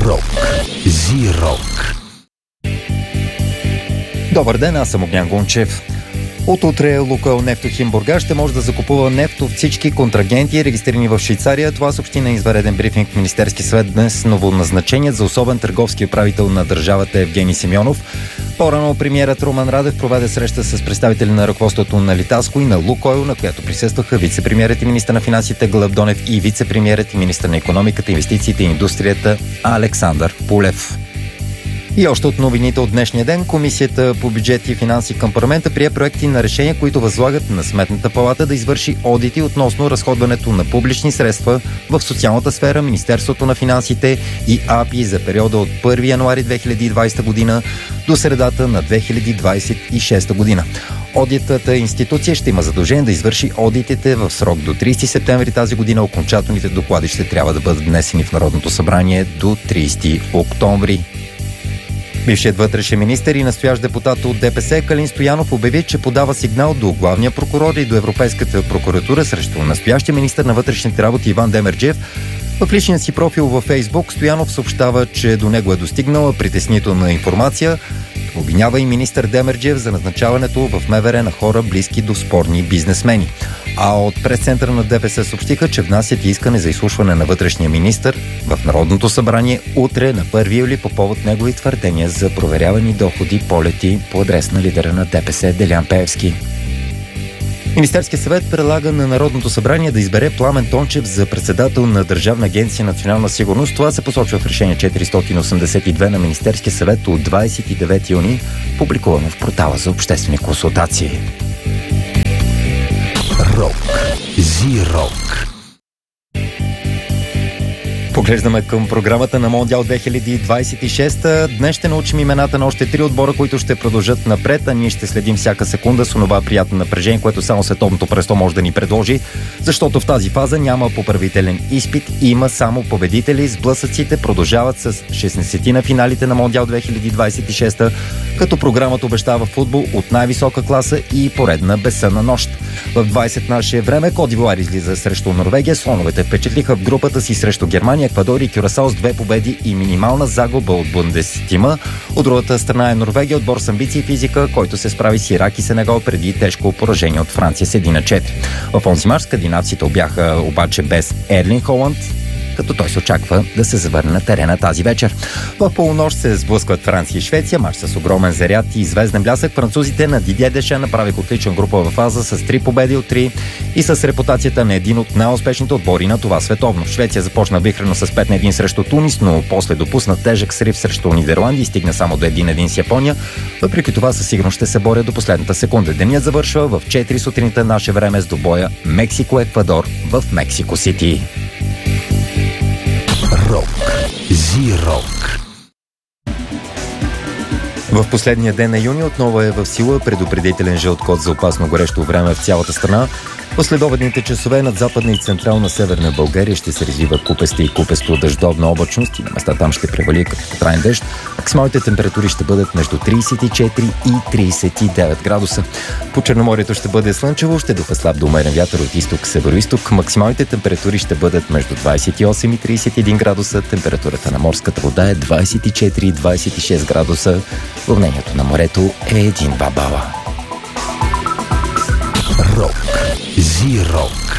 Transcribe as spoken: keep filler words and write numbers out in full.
Рок. Зи-рок. Добър ден, аз съм Огнян Гунчев. От утре Лукойл Нефтохим Бургас ще може да закупува нефт от всички контрагенти, регистрирани в Швейцария. Това съобщи на извънреден брифинг в Министерски съвет днес новоназначеният за особен търговски управител на държавата Евгений Симеонов. По-рано премиерът Румен Радев проведе среща с представители на ръководството на Литаско и на Лукойл, на която присъстваха вице-премиерът и министър на финансите Гълъб Донев и вице-премиерът и министър на икономиката, инвестициите и индустрията Александър Пулев. И още от новините от днешния ден, Комисията по бюджет и финанси към парламента прие проекти на решения, които възлагат на Сметната палата да извърши одити относно разходването на публични средства в социалната сфера, Министерството на финансите и А П И за периода от първи януари две хиляди и двадесета година до средата на две хиляди двадесет и шеста година. Одитната институция ще има задължение да извърши одитите в срок до тридесети септември тази година. Окончателните доклади ще трябва да бъдат внесени в Народното събрание до тридесети октомври. Бившият вътрешен министър и настоящ депутат от Д П С Калин Стоянов обяви, че подава сигнал до главния прокурор и до Европейската прокуратура срещу настоящия министър на вътрешните работи Иван Демерджиев. В личния си профил във Фейсбук Стоянов съобщава, че до него е достигнала притеснителна информация. Обвинява и министър Демерджиев за назначаването в М В Р на хора близки до спорни бизнесмени. А от пресцентъра на Д П С съобщиха, че внасят искане за изслушване на вътрешния министър в Народното събрание утре на първи юли по повод негови твърдения за проверявани доходи, полети по адрес на лидера на Д П С Делян Пеевски. Министерският съвет предлага на Народното събрание да избере Пламен Тончев за председател на Държавна агенция национална сигурност. Това се посочва в решение четиристотин осемдесет и две на Министерския съвет от двадесет и девети юни, публикувано в портала за обществени консултации. Рок. Зи-рок. Поглеждаме към програмата на Мондиал две хиляди двадесет и шеста. Днес ще научим имената на още три отбора, които ще продължат напред, а ние ще следим всяка секунда с онова приятно напрежение, което само световното престо може да ни предложи, защото в тази фаза няма поправителен изпит, има само победители. Сблъсъците продължават с шестнадесет на финалите на Мондиал две хиляди двадесет и шеста, като програмата обещава футбол от най-висока класа и поредна безсънна нощ. В двадесет наше време Кот д'Ивоар излиза срещу Норвегия, слоновете впечатлиха в групата си срещу Германия, Еквадор и Кюрасао с две победи и минимална загуба от Бундестима. От другата страна е Норвегия, отбор с амбиции и физика, който се справи с Ирак и Сенегал преди тежко поражение от Франция с едно на четири. В онзи мач скандинавците бяха обаче без Ерлинг Холанд, като той се очаква да се завърне на терена тази вечер. В полунощ се сблъскват Франция и Швеция, мач с огромен заряд и звезден блясък. Французите на Дидие Дешен направиха отличен групова фаза с три победи от три и с репутацията на един от най-успешните отбори на това световно. Швеция започна вихрено с пет на едно срещу Тунис, но после допусна тежък срив срещу Нидерландия и стигна само до един на един с Япония. Въпреки това със сигурност ще се борят до последната секунда. Денят завършва в четири сутринта наше време с двубоя Мексико-Еквадор в Мексико Сити. Рок. Зи-рок. В последния ден на юни отново е в сила предупредителен жълт код за опасно горещо време в цялата страна. В следобедните часове над западна и централна северна България ще се развива купеста и купесто дъждовна облачност и на места там ще превали краткотраен дъжд. Максималните температури ще бъдат между тридесет и четири и тридесет и девет градуса. По Черноморието ще бъде слънчево, ще духа слаб до умерен вятър от изток североизток. Максималните температури ще бъдат между двадесет и осем и тридесет и един градуса. Температурата на морската вода е двадесет и четири и двадесет и шест градуса. Вълнението на морето е един-два бала. Рок. Зи-рок.